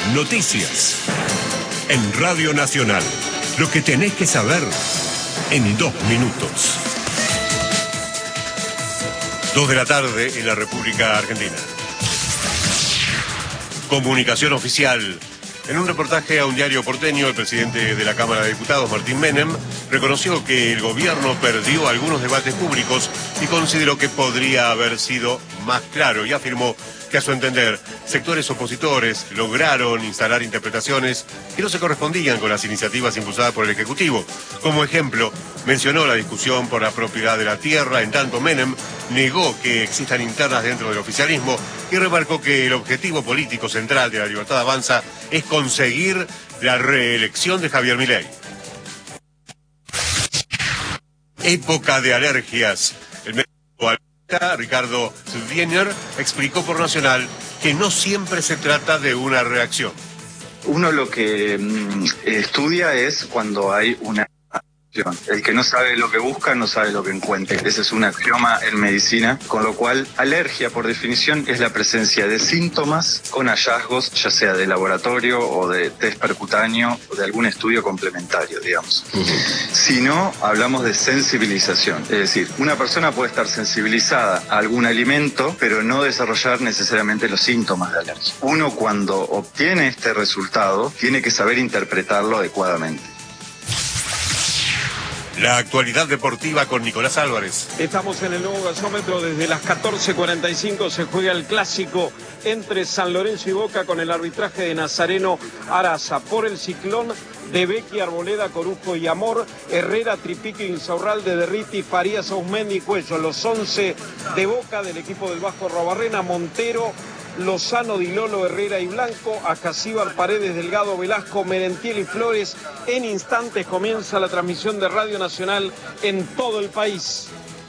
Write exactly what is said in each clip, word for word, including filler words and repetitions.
Noticias. En Radio Nacional. Lo que tenés que saber en dos minutos. Dos de la tarde en la República Argentina. Comunicación oficial. En un reportaje a un diario porteño, el presidente de la Cámara de Diputados, Martín Menem, reconoció que el gobierno perdió algunos debates públicos y consideró que podría haber sido más claro y afirmó que a su entender sectores opositores lograron instalar interpretaciones que no se correspondían con las iniciativas impulsadas por el Ejecutivo. Como ejemplo, mencionó la discusión por la propiedad de la tierra, en tanto Menem negó que existan internas dentro del oficialismo y remarcó que el objetivo político central de La Libertad Avanza es conseguir la reelección de Javier Milei. Época de alergias. El médico Ricardo Diener explicó por Nacional que no siempre se trata de una reacción. Uno lo que mm, estudia es cuando hay una acción. El que no sabe lo que busca no sabe lo que encuentra. Ese es un axioma en medicina, con lo cual alergia por definición es la presencia de síntomas con hallazgos, ya sea de laboratorio o de test percutáneo o de algún estudio complementario, digamos. Uh-huh. Si no, hablamos de sensibilización. Es decir, una persona puede estar sensibilizada a algún alimento, pero no desarrollar necesariamente los síntomas de alergia. Uno, cuando obtiene este resultado, tiene que saber interpretarlo adecuadamente. La actualidad deportiva con Nicolás Álvarez. Estamos en el nuevo gasómetro. Desde las catorce cuarenta y cinco se juega el clásico entre San Lorenzo y Boca con el arbitraje de Nazareno Araza. Por el Ciclón, de Becchi, Arboleda, Corujo y Amor, Herrera, Tripique, Insaurralde, Derriti, Farías, Ausmendi y Cuello. Los once de Boca del equipo del Vasco Robarrena, Montero, Lozano, Di Lolo, Herrera y Blanco, Acasíbar, Paredes, Delgado, Velasco, Merentiel y Flores. En instantes comienza la transmisión de Radio Nacional en todo el país.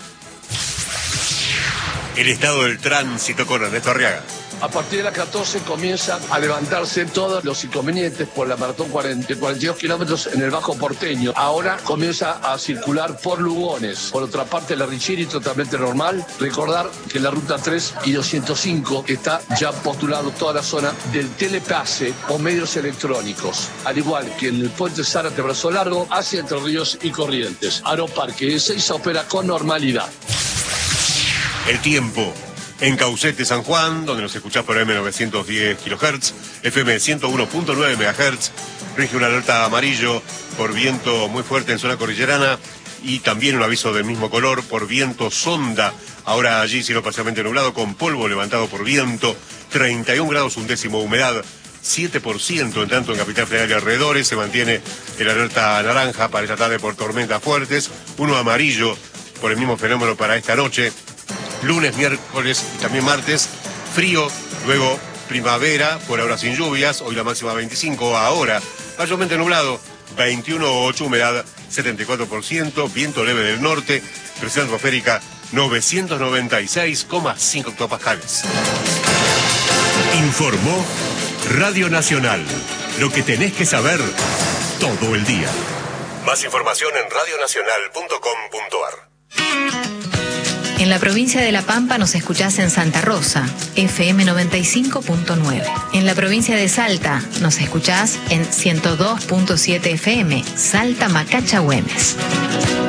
El estado del tránsito con Ernesto Arriaga. A partir de las catorce comienzan a levantarse todos los inconvenientes por la maratón cuarenta, cuarenta y dos kilómetros en el Bajo Porteño. Ahora comienza a circular por Lugones. Por otra parte, la Richiri totalmente normal. Recordar que la ruta tres y doscientos cinco está ya postulado toda la zona del telepase o medios electrónicos. Al igual que en el puente Zárate Brazo Largo hacia Entre Ríos y Corrientes. Aeroparque Ezeiza opera con normalidad. El tiempo. En Caucete, San Juan, donde nos escuchás por eme novecientos diez kilohertz, efe eme ciento uno punto nueve megahertz, rige una alerta amarillo por viento muy fuerte en zona cordillerana y también un aviso del mismo color por viento sonda. Ahora allí cielo parcialmente nublado con polvo levantado por viento, treinta y un grados un décimo humedad, siete por ciento, en tanto en Capital Federal y alrededores se mantiene el alerta naranja para esta tarde por tormentas fuertes, uno amarillo por el mismo fenómeno para esta noche. Lunes, miércoles y también martes, frío, luego primavera, por ahora sin lluvias, hoy la máxima veinticinco, ahora mayormente nublado, veintiuno coma ocho, humedad setenta y cuatro por ciento, viento leve del norte, presión atmosférica novecientos noventa y seis coma cinco hectopascales. Informó Radio Nacional, lo que tenés que saber todo el día. Más información en radio nacional punto com punto ar. En la provincia de La Pampa nos escuchás en Santa Rosa, efe eme noventa y cinco punto nueve. En la provincia de Salta nos escuchás en ciento dos punto siete efe eme, Salta Macacha Güemes.